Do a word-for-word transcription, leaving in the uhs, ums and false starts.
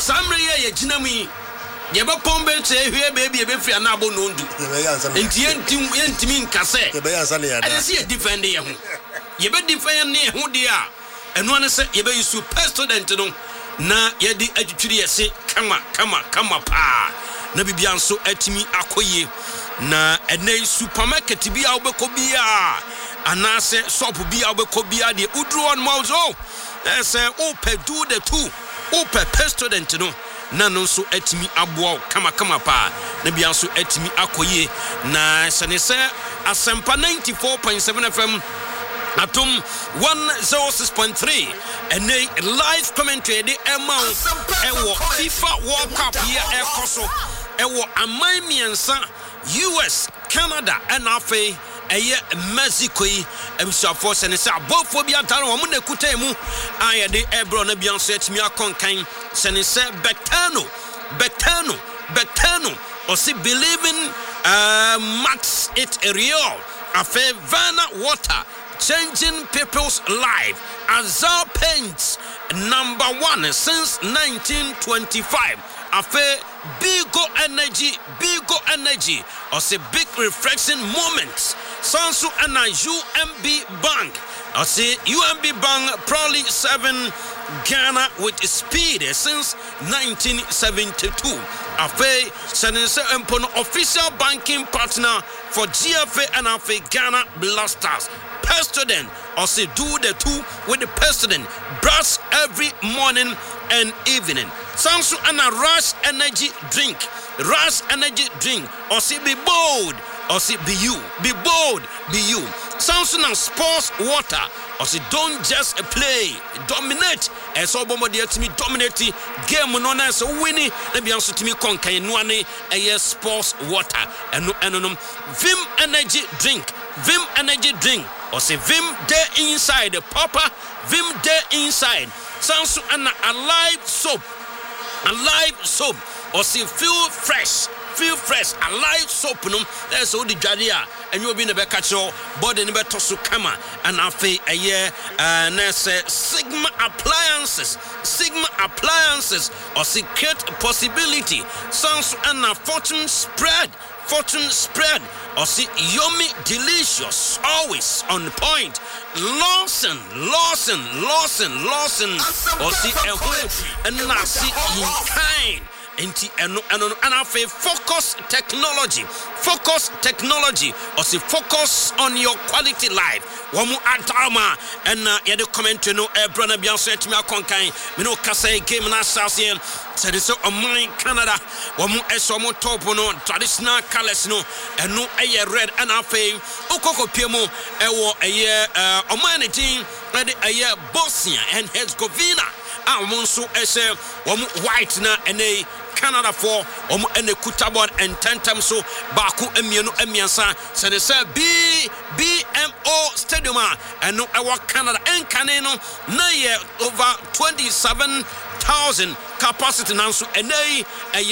samre ye yegyina mu yi ye be pombe che hwe baby ye be free na abo no ndu enti enti entimi nkase ye be yansa ne ya da ese ye defend ye ho ye be defend ne ho de a eno ane se ye be use president no na ye di adwitwiri ye se kama kama kama pa na bibia nso atimi akoye na ene supermarket bi a obekọ bi a anase shop bi a obekọ bi a de udru on mouzo ese ope do the two ope president no na no nso atimi aboa kama kama pa na bia nso atimi akoye na sene se asempa ninety-four point seven F M atom one oh six point three and a live commentary the amount ewo FIFA World Cup here ekoso ewo aman miensa U S Canada and afa eye Mexico yi ebisua force ne say abofobia tare wo na kuta mu aye de ebro na bia nso atimi akonkan sene say Betano Betano Betano or see believing uh max it real afa Vanna water changing people's life. Azar Paints number one since nineteen twenty-five. Afe Bigo Energy, Bigo Energy, or say big reflection moments. Sansu and U M B Bank, or say U M B Bank probably seven Ghana with speed since nineteen seventy-two. Afe Senense Empono official banking partner for G F A and Afe Ghana Blasters. President or say do the two with the president brush every morning and evening. Sansu and a Rush energy drink, Rush energy drink or say be bold or say be you, be bold, be you. Sansu and sports water or say don't just play, dominate. And so bombo dear to me dominate game no na so winning. Let me answer to me conquer no ane a sports water and no and Vim energy drink, Vim energy drink. Or say Vim there inside the Papa Vim there inside Sansu and a live soap a live soap or say feel fresh feel fresh a live soap no that's all the jadia and you'll be in the back at your body in the tosu kama and afe a year and say Sigma appliances Sigma appliances or secret possibility Sansu and a fortune spread fortune spread or see yummy delicious always on point Lawson Lawson Lawson Lawson or see a whole and not see in kind Enti eno eno and have a focus technology focus technology or say focus on your quality life wamu atama and uh, ya de comment no e brana bia so etimi akonkan me no kasa game na assassin said so on my Canada wamu eso mo top no traditional colors no eno eye red and afa okoko piemo ewo eye uh omanity and eye Bosnia and Herzegovina amonso ese wamu white na ene Canada for omo ene kutabon and tentam so baku emienu emiansa sene say B B M O stadium and no our Canada en Caneno na ye over twenty-seven thousand capacity nanso ene